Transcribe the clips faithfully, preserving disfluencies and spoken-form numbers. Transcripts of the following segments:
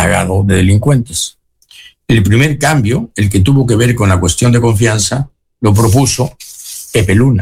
plagado de delincuentes. El primer cambio, el que tuvo que ver con la cuestión de confianza, lo propuso Pepe Luna.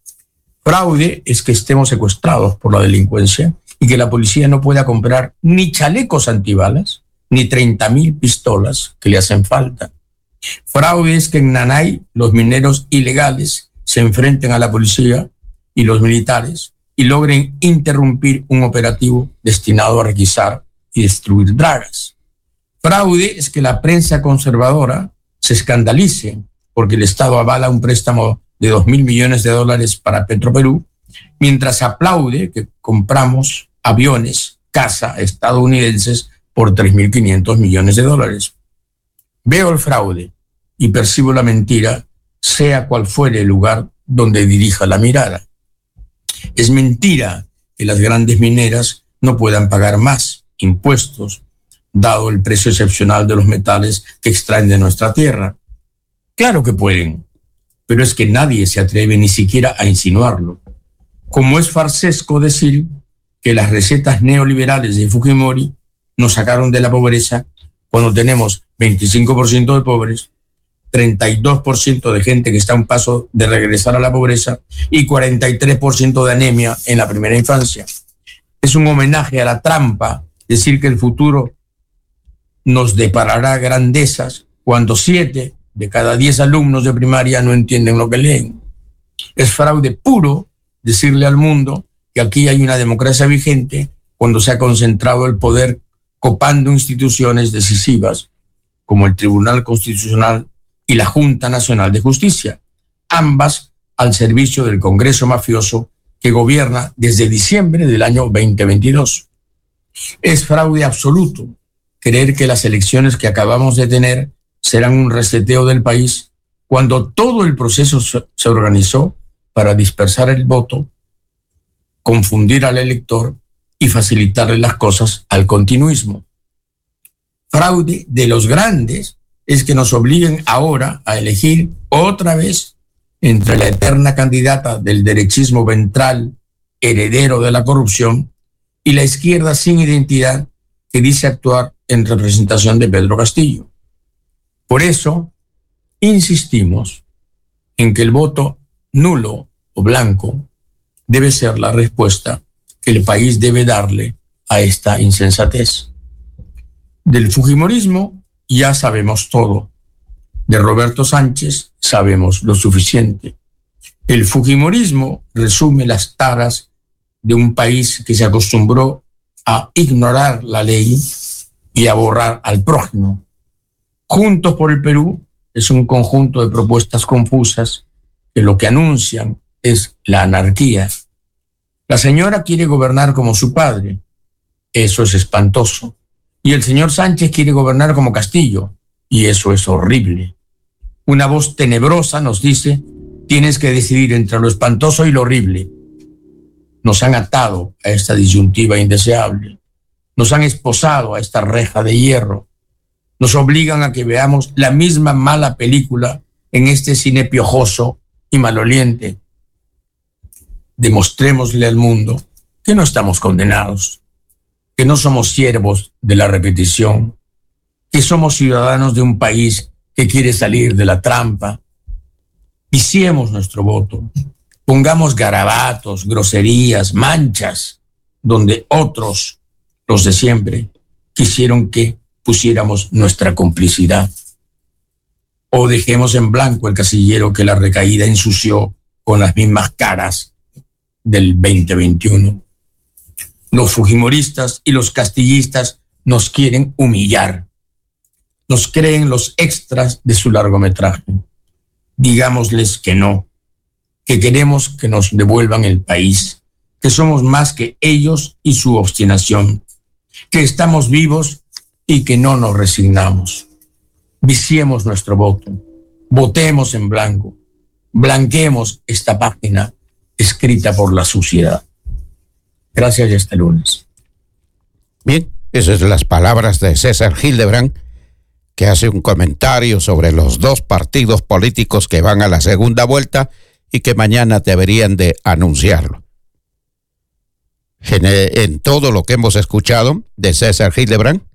Fraude es que estemos secuestrados por la delincuencia y que la policía no pueda comprar ni chalecos antibalas, ni treinta mil pistolas que le hacen falta. Fraude es que en Nanay los mineros ilegales se enfrenten a la policía y los militares y logren interrumpir un operativo destinado a requisar y destruir dragas. Fraude es que la prensa conservadora se escandalice porque el Estado avala un préstamo de dos mil millones de dólares para Petroperú, mientras aplaude que compramos aviones caza estadounidenses por tres mil quinientos millones de dólares. Veo el fraude y percibo la mentira, sea cual fuere el lugar donde dirija la mirada. Es mentira que las grandes mineras no puedan pagar más impuestos, dado el precio excepcional de los metales que extraen de nuestra tierra. Claro que pueden, pero es que nadie se atreve ni siquiera a insinuarlo. Como es farsesco decir que las recetas neoliberales de Fujimori nos sacaron de la pobreza cuando tenemos veinticinco por ciento de pobres, treinta y dos por ciento de gente que está a un paso de regresar a la pobreza y cuarenta y tres por ciento de anemia en la primera infancia. Es un homenaje a la trampa decir que el futuro nos deparará grandezas cuando siete de cada diez alumnos de primaria no entienden lo que leen. Es fraude puro decirle al mundo que aquí hay una democracia vigente cuando se ha concentrado el poder copando instituciones decisivas como el Tribunal Constitucional y la Junta Nacional de Justicia, ambas al servicio del Congreso mafioso que gobierna desde diciembre del año veinte veintidós. Es fraude absoluto creer que las elecciones que acabamos de tener serán un reseteo del país cuando todo el proceso se organizó para dispersar el voto, confundir al elector y facilitarle las cosas al continuismo. Fraude de los grandes es que nos obliguen ahora a elegir otra vez entre la eterna candidata del derechismo ventral, heredero de la corrupción, y la izquierda sin identidad que dice actuar en representación de Pedro Castillo. Por eso, insistimos en que el voto nulo o blanco debe ser la respuesta que el país debe darle a esta insensatez. Del fujimorismo ya sabemos todo. De Roberto Sánchez sabemos lo suficiente. El fujimorismo resume las taras de un país que se acostumbró a ignorar la ley y a borrar al prójimo. Juntos por el Perú es un conjunto de propuestas confusas que lo que anuncian es la anarquía. La señora quiere gobernar como su padre. Eso es espantoso. Y el señor Sánchez quiere gobernar como Castillo. Y eso es horrible. Una voz tenebrosa nos dice, tienes que decidir entre lo espantoso y lo horrible. Nos han atado a esta disyuntiva indeseable. Nos han esposado a esta reja de hierro. Nos obligan a que veamos la misma mala película en este cine piojoso y maloliente. Demostrémosle al mundo que no estamos condenados, que no somos siervos de la repetición, que somos ciudadanos de un país que quiere salir de la trampa. Viciemos nuestro voto, pongamos garabatos, groserías, manchas, donde otros, los de siempre, quisieron que pusiéramos nuestra complicidad. O dejemos en blanco el casillero que la recaída ensució con las mismas caras del veinte veintiuno. Los fujimoristas y los castillistas nos quieren humillar. Nos creen los extras de su largometraje. Digámosles que no, que queremos que nos devuelvan el país, que somos más que ellos y su obstinación, que estamos vivos y que no nos resignamos. Viciemos nuestro voto, votemos en blanco, blanqueemos esta página escrita por la suciedad. Gracias y hasta el lunes. Bien, esas son las palabras de César Hildebrand, que hace un comentario sobre los dos partidos políticos que van a la segunda vuelta y que mañana deberían de anunciarlo. En, en todo lo que hemos escuchado de César Hildebrand,